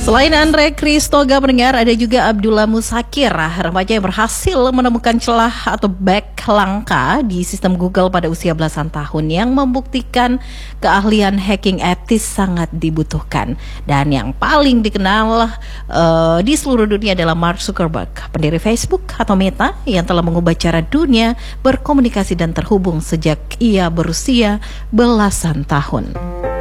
Selain Andre Kristoga pendengar, ada juga Abdullah Musakir, remaja yang berhasil menemukan celah atau bug langka di sistem Google pada usia belasan tahun yang membuktikan keahlian hacking etis sangat dibutuhkan. Dan yang paling dikenal di seluruh dunia adalah Mark Zuckerberg, pendiri Facebook atau Meta yang telah mengubah cara dunia berkomunikasi dan terhubung sejak ia berusia belasan tahun.